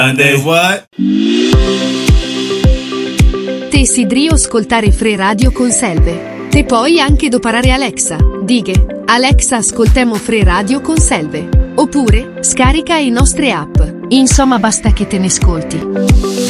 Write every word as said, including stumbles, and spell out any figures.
what? Te sidrio ascoltare Free Radio con Selve. Te puoi anche doparare Alexa. Dighe, Alexa ascoltemo Free Radio con Selve. Oppure, scarica i nostre app. Insomma basta che te ne ascolti.